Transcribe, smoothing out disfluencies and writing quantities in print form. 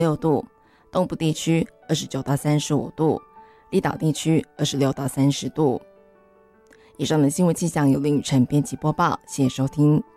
度，东部地区29到35度，离岛地区26到30度。以上的新闻气象由林雨辰编辑播报，谢谢收听。